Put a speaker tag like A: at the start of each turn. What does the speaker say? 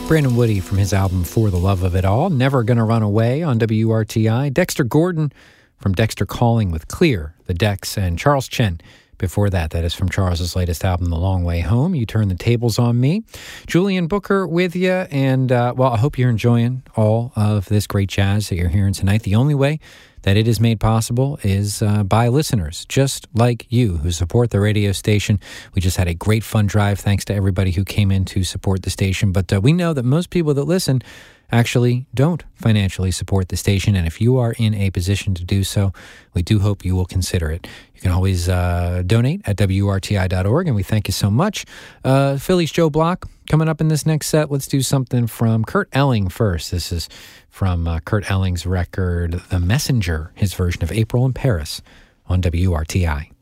A: Brandon Woody from his album For the Love of It All, Never Gonna Run Away on WRTI. Dexter Gordon from Dexter Calling with Clear, the Dex, and Charles Chen before that. That is from Charles's latest album, The Long Way Home. You Turn the Tables on Me. Julian Booker with you, and I hope you're enjoying all of this great jazz that you're hearing tonight. The only way that it is made possible is by listeners just like you who support the radio station. We just had a great fun drive thanks to everybody who came in to support the station. But we know that most people that listen actually don't financially support the station. And if you are in a position to do so, we do hope you will consider it. You can always donate at WRTI.org, and we thank you so much. Philly's Joe Block coming up in this next set. Let's do something from Kurt Elling first. This is from Kurt Elling's record, The Messenger, his version of April in Paris on WRTI.